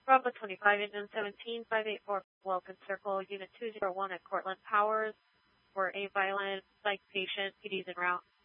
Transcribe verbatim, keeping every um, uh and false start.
Bravo twenty-five, engine seventeen, five eight four, Welcome Circle, Unit two zero one at Cortland Towers for a violent psych patient, P Ds en route.